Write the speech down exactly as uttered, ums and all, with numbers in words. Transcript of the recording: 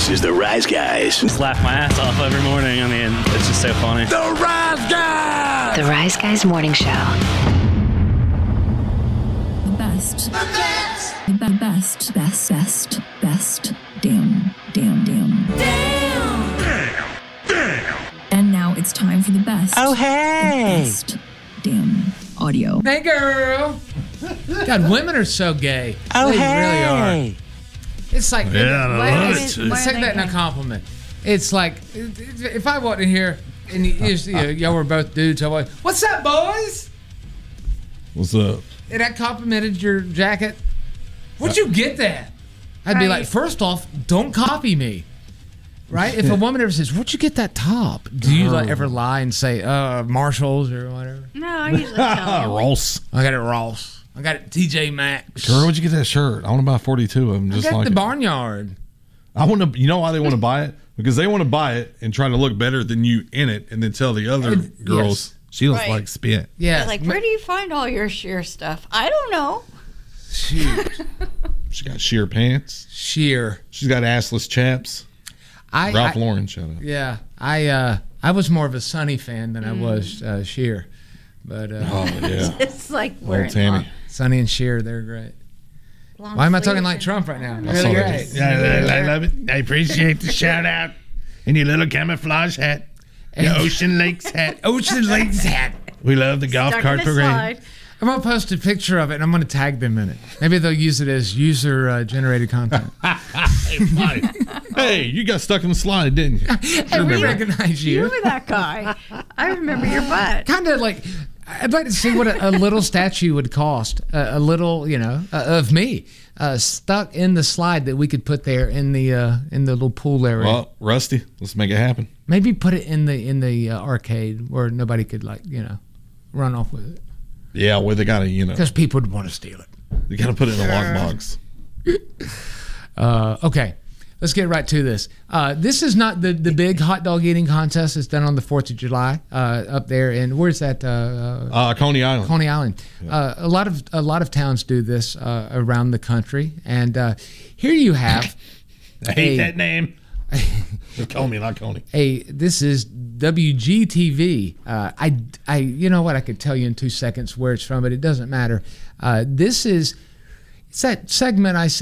This is the Rise Guys. Just laugh my ass off every morning. I mean, it's just so funny. The Rise Guys! The Rise Guys Morning Show. The best. The best. The best. Best. Best. Best. Damn. Damn. Damn. Damn. Damn. Damn. And now it's time for the best. Oh, hey. The best. Damn. Audio. Hey, girl. God, women are so gay. Oh, they hey. really are. It's like, Yeah, I let- love let's- it. let's take that in a compliment. It's like, if I wasn't here and you, you know, y'all were both dudes, I was, what's up, boys? What's up? And that complimented your jacket. Where'd you get that? I'd be Right. like, first off, don't copy me. Right? If a woman ever says, where'd you get that top? Do you like ever lie and say, uh, Marshalls or whatever? No, I usually tell you. Ross. I got it Ross. I got it T J Maxx. Girl, where'd you get that shirt? I want to buy forty-two of them. I Just got like the it. Barnyard. I want to. You know why they want to buy it? Because they want to buy it and try to look better than you in it, and then tell the other Uh, girls yes. she looks Right. like spit. Yeah. Like, where do you find all your sheer stuff? I don't know. Shoot. She got sheer pants. Sheer. She's got assless chaps. I, Ralph I- Lauren, shut up. Yeah. I uh, I was more of a Sunny fan than I was uh, Sheer. But uh, Oh yeah, It's like old wearing Tammy. long, Sunny and Sheer, they're great. long Why am I talking sleeves like and- Trump right now? I Really saw great. that. Yeah, I, I love it. I appreciate the shout out and your little camouflage hat, your Ocean Lakes hat. Ocean Lakes hat. We love the golf Stuck cart in a parade. slide. I'm gonna post a picture of it and I'm gonna tag them in it. Maybe they'll use it as user uh, generated content. Hey, buddy. Hey, you got stuck in the slide, didn't you? Hey, we recognize You you. were that guy. I remember your butt. Kind of like, I'd like to see what a, a little statue would cost. Uh, a little, you know, uh, of me uh, stuck in the slide that we could put there in the uh, in the little pool area. Well, Rusty, let's make it happen. Maybe put it in the in the uh, arcade where nobody could like you know run off with it Yeah, well, they gotta, you know, because people would want to steal it. you gotta put it in a lockbox. Uh, okay, let's get right to this. Uh, this is not the, the big hot dog eating contest. It's done on the fourth of July uh, up there in where's that? Uh, Uh, Coney Island. Coney Island. Uh, a lot of a lot of towns do this uh, around the country, and uh, here you have I hate a, that name. Coney, not Coney. a this is W G T V. Uh, I I you know what I could tell you in two seconds where it's from, but it doesn't matter. Uh, this is it's that segment I say.